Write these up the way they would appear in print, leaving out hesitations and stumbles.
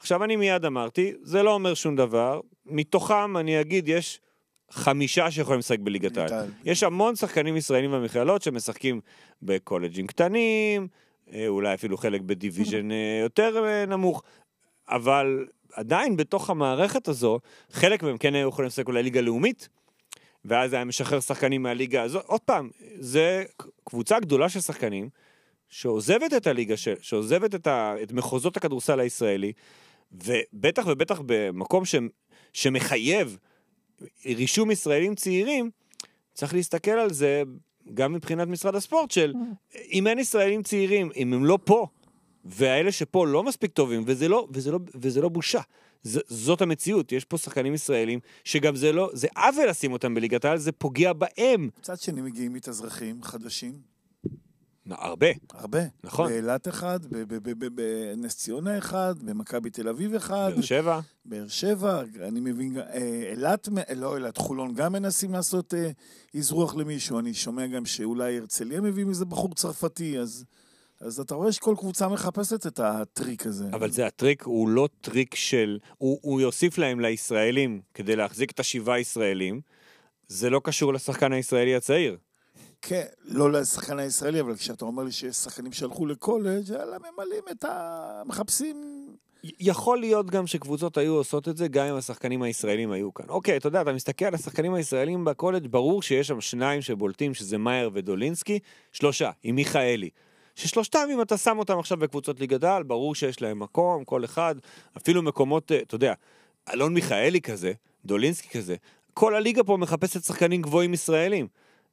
עכשיו אני מיד אמרתי, זה לא אומר שום דבר, מתוכם אני אגיד יש 5 שיכולים לשחק בליגת העל. יש המון שחקנים ישראלים במכללות שמשחקים בקולג'ים קטנים, אולי אפילו חלק בדיוויז'ן יותר נמוך, אבל עדיין בתוך המערכת הזו, חלק מהם כן יכולים לשחק אולי ליגה לאומית, ואז היה משחרר שחקנים מהליגה הזו. עוד פעם, זה קבוצה גדולה של שחקנים, שעוזבת את הליגה, שעוזבת את מחוזות הכדורסל הישראלי, ובטח ובטח במקום שמחייב רישום ישראלים צעירים, צריך להסתכל על זה גם מבחינת משרד הספורט של, אם אין ישראלים צעירים, אם הם לא פה, והאלה שפה לא מספיק טובים, וזה לא בושה. זאת המציאות, יש פה שחקנים ישראלים, שגם זה עוול לשים אותם בליגת העל, זה פוגע בהם. קצת שני מגיעים מתאזרחים חדשים. הרבה. נכון. באילת אחד, בנס ציונה אחד, במכבי תל אביב אחד. באר שבע, אני מבין, אילת, חולון גם מנסים לעשות אזרוח למישהו, אני שומע גם שאולי הרצליה מביאים איזה בחור צרפתי, אז אתה רואה שכל קבוצה מחפשת את הטריק הזה. אבל זה הטריק, הוא לא טריק הוא יוסיף להם לישראלים, כדי להחזיק את 7 ישראלים, זה לא קשור לשחקן הישראלי הצעיר. כן, לא לשחקן הישראלי, אבל כשאתה אומר לי שיש שחקנים שהלכו לקולג' אלא ממלאים את המחפשים. יכול להיות גם שקבוצות היו עושות את זה, גם אם השחקנים הישראלים היו כאן. אוקיי, אתה יודע, אתה מסתכל על השחקנים הישראלים בקולג', ברור שיש שם 2 שבולטים, שזה מאייר ודולינסקי, 3, עם מיכאלי. ששלושתם, אם אתה שם אותם עכשיו בקבוצות ליגת העל, ברור שיש להם מקום, כל אחד, אפילו מקומות, אתה יודע, אלון מיכאלי כזה, דולינסקי כזה, כל הליגה פה מחפשת שחקנים גבוהים ישראלים.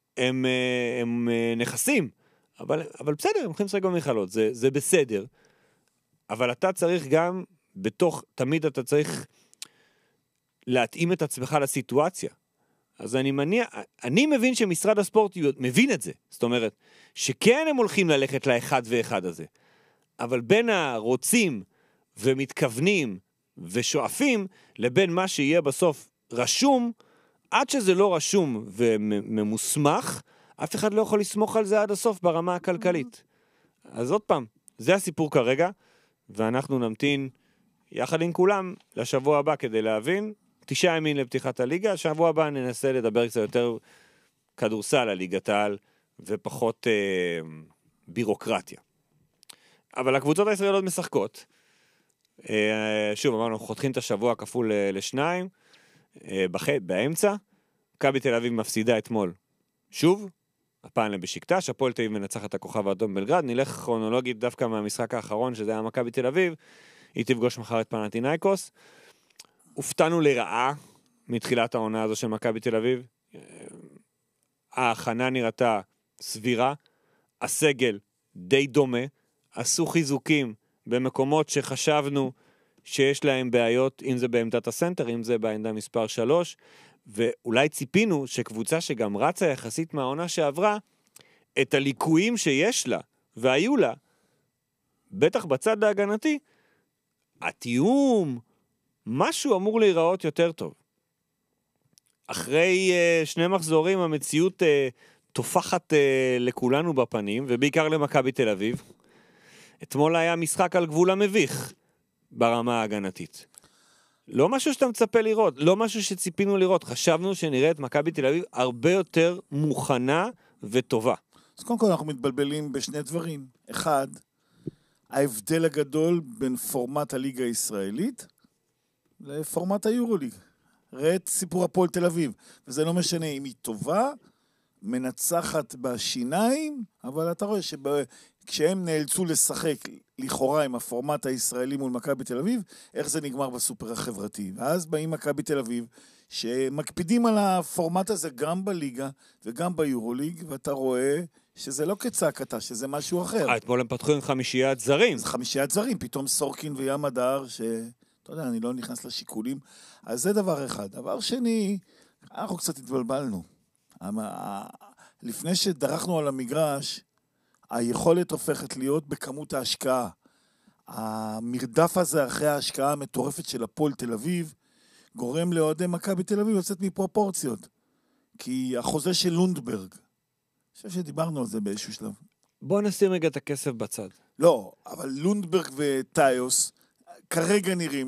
הם נכסים, אבל בסדר, הם יכולים לשחק במכללות, זה בסדר, אבל אתה צריך גם, תמיד אתה צריך להתאים את עצמך לסיטואציה. אז אני מבין שמשרד הספורט מבין את זה, זאת אומרת, שכן הם הולכים ללכת לאחד ואחד הזה, אבל בין הרוצים ומתכוונים ושואפים, לבין מה שיהיה בסוף רשום, עד שזה לא רשום וממוסמך, אף אחד לא יכול לסמוך על זה עד הסוף ברמה הכלכלית. אז עוד פעם, זה הסיפור כרגע, ואנחנו נמתין יחד עם כולם לשבוע הבא כדי להבין, 9 ימים לפתיחת הליגה, השבוע הבא ננסה לדבר קצת יותר כדורסל על ליגת העל, ופחות בירוקרטיה. אבל הקבוצות הישראליות משחקות, שוב אמרנו, חותכים את השבוע כפול לשניים, באמצע, מכבי תל אביב מפסידה אתמול. שוב, הפעם לבשיקטש, הפועל תל אביב מנצחת הכוכב האדום בלגרד, נלך כרונולוגית דווקא מהמשחק האחרון, שזה היה מכבי תל אביב, היא תפגוש מחר את פנתינייקוס. הופתענו לרעה מתחילת העונה הזו של מכבי תל אביב. ההכנה נראתה סבירה, הסגל די דומה, עשו חיזוקים במקומות שחשבנו שיש להם בעיות, אם זה בעמדת הסנטר, אם זה בעמדה מספר 3, ואולי ציפינו שקבוצה שגם רצה יחסית מהעונה שעברה, את הליקויים שיש לה, והיו לה, בטח בצד ההגנתי, התיאום, משהו אמור להיראות יותר טוב. אחרי 2 מחזורים, המציאות תופחת לכולנו בפנים, ובעיקר למכבי תל אביב. אתמול היה משחק על גבול המביך, ברמה ההגנתית. לא משהו שאתה מצפה לראות, לא משהו שציפינו לראות. חשבנו שנראה את מכבי תל אביב הרבה יותר מוכנה וטובה. אז קודם כל אנחנו מתבלבלים בשני דברים. אחד, ההבדל הגדול בין פורמט הליגה הישראלית לפורמט היורוליג. ראה את סיפור הפועל תל אביב, וזה לא משנה אם היא טובה, מנצחת בשיניים, אבל אתה רואה כשהם נאלצו לשחק לכאורה עם הפורמט הישראלי מול מכבי תל אביב, איך זה נגמר בסופר החברתי. ואז באים מכבי תל אביב, שמקפידים על הפורמט הזה גם בליגה וגם ביורוליג, ואתה רואה שזה לא כצעקתה, שזה משהו אחר. אתמול הם פתחו עם 5 זרים. זה 5 זרים, פתאום סורקין וים הדר, אתה יודע, אני לא נכנס לשיקולים. אז זה דבר אחד. דבר שני, אנחנו קצת התבלבלנו. לפני שדרכנו על המגרש, היכולת הופכת להיות בכמות ההשקעה. המרדף הזה אחרי ההשקעה המטורפת של הפועל תל אביב, גורם לאוהדי מכבי תל אביב לצאת מפרופורציות. כי החוזה של לונדברג, אני חושב שדיברנו על זה באיזשהו שלב. בוא נשים רגע את הכסף בצד. לא, אבל לונדברג וטיוס כרגע נראים